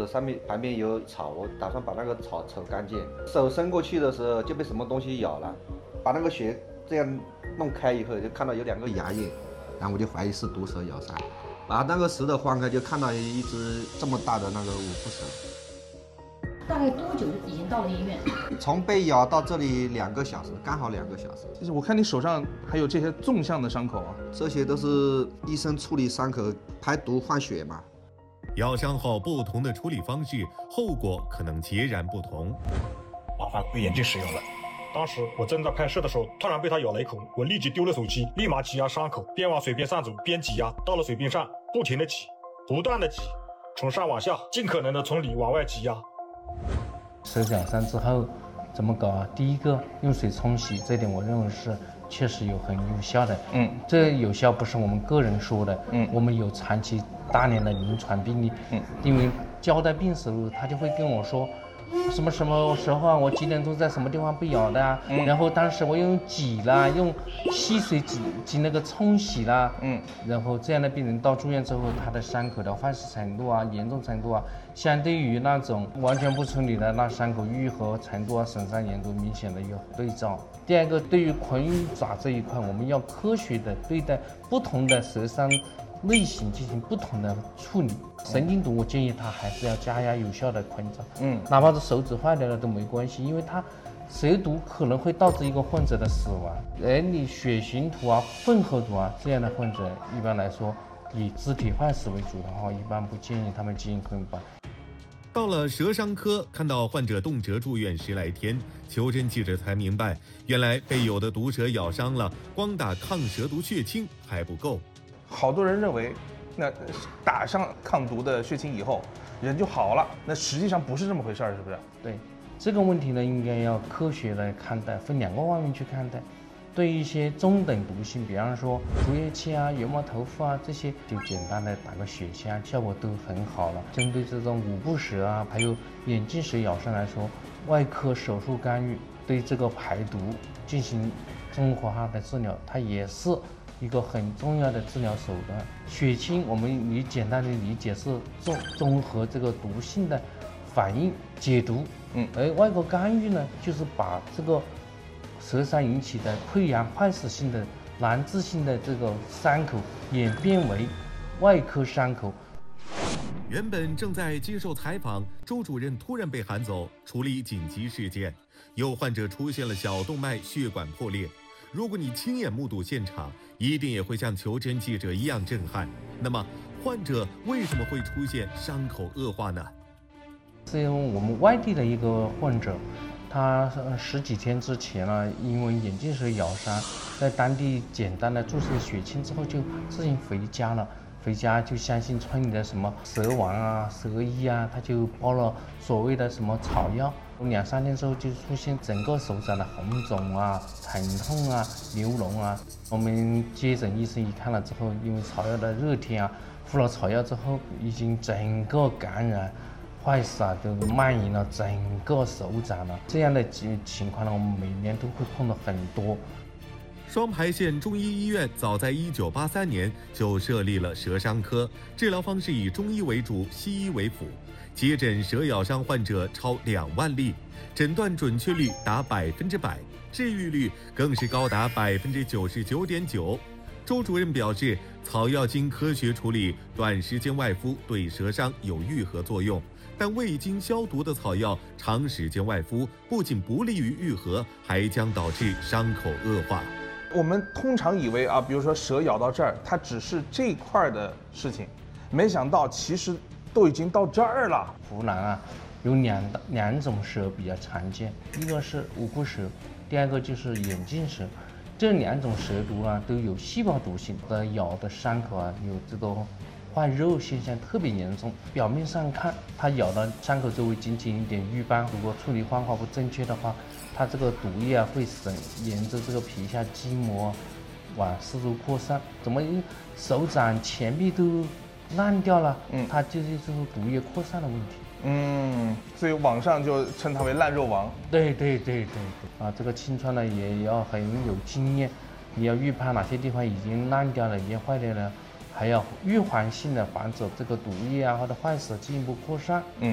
是上面旁边有草，我打算把那个草抽干净。手伸过去的时候就被什么东西咬了，把那个血这样弄开以后，就看到有2个牙印，然后我就怀疑是毒蛇咬伤。把那个石头换开，就看到一只这么大的那个五腹蛇。 大概多久已经到了医院？ 从被咬到这里2个小时，刚好2个小时。 就是我看你手上还有这些纵向的伤口啊， 这些都是医生处理伤口排毒换血嘛。 咬伤后不同的处理方式，后果可能截然不同。 麻烦被眼镜使用了。当时我正在拍摄的时候，突然被他咬了一口，我立即丢了手机，立马挤压伤口，边往水边上走边挤压，到了水边上，不停的挤，不断的挤，从上往下，尽可能的从里往外挤压。 蛇咬伤之后怎么搞啊？第一个用水冲洗，这点我认为是确实很有效的。这有效不是我们个人说的，我们有长期大量的临床病例。因为交代病时候，他就会跟我说。什么时候啊？我几点钟在什么地方被咬的啊？然后当时我用挤啦，用吸水挤那个冲洗啦，然后这样的病人到住院之后，他的伤口的坏死程度啊、严重程度啊，相对于那种完全不处理的那伤口愈合程度啊、损伤严重明显的有对照。第二个，对于昆鱼爪这一块，我们要科学的对待不同的蛇伤类型进行不同的处理。神经毒，我建议他还是要加压有效的昆爪，哪怕是手指坏掉了都没关系，因为它蛇毒可能会导致一个患者的死亡。而你血型图啊、混合毒啊这样的患者，一般来说以肢体坏死为主的话，一般不建议他们进行昆爪。 到了蛇伤科，看到患者动辄住院10来天，求诊记者才明白，原来被有的毒蛇咬伤了，光打抗蛇毒血清还不够。 好多人认为，那打上抗毒的血清以后，人就好了。那实际上不是这么回事儿，是不是？ 对，这个问题呢，应该要科学的看待，分2个方面去看待。对于一些中等毒性，比方说竹叶青啊、油毛头腹啊这些，就简单的打个血清，效果都很好了。针对这种五步蛇啊，还有眼镜蛇咬伤来说，外科手术干预对这个排毒进行综合化的治疗，它也是一个很重要的治疗手段。血清我们简单的理解是综合这个毒性的反应解毒，而外科干预呢，就是把这个蛇伤引起的溃疡坏死性的难治性的这个伤口演变为外科伤口。 原本正在接受采访，周主任突然被喊走处理紧急事件，有患者出现了小动脉血管破裂。如果你亲眼目睹现场，一定也会像求诊记者一样震撼。那么，患者为什么会出现伤口恶化呢？ 是因为我们外地的一个患者，他10几天之前呢，因为眼镜蛇咬伤，在当地简单的注射血清之后，就自行回家了。回家就相信村里的什么蛇丸啊、蛇医啊，他就包了所谓的什么草药。2、3天之后就出现整个手掌的红肿啊、疼痛啊、流脓啊。我们接诊医生一看了之后，因为草药的热天啊，敷了草药之后，已经整个感染。坏死啊，都蔓延了整个手掌了。这样的情况呢，我们每年都会碰到很多。 双牌县中医医院早在1983年就设立了蛇伤科，治疗方式以中医为主，西医为辅，接诊蛇咬伤患者超2万例，诊断准确率达100%，治愈率更是高达99.9%。周主任表示，草药经科学处理，短时间外敷对蛇伤有愈合作用，但未经消毒的草药长时间外敷，不仅不利于愈合，还将导致伤口恶化。 我们通常以为啊，比如说蛇咬到这儿，它只是这一块的事情，没想到其实都已经到这儿了。 湖南啊，有两种蛇比较常见，一个是五步蛇，第二个就是眼镜蛇。这2种蛇毒啊都有细胞毒性，咬的伤口啊有这个坏肉现象特别严重。表面上看，它咬的伤口周围仅仅一点瘀斑，如果处理方法不正确的话，它这个毒液啊会沿着这个皮下筋膜往四周扩散，怎么手掌前臂都烂掉了？它就是这个毒液扩散的问题。 所以网上就称它为烂肉王。 对啊，这个清创呢也要很有经验，你要预判哪些地方已经烂掉了、已经坏掉了，还要预防性的防止这个毒液啊或者坏死进一步扩散。